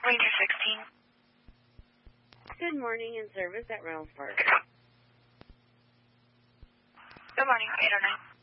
Ranger 16. Good morning, in service at Reynolds Park. Good morning, 809.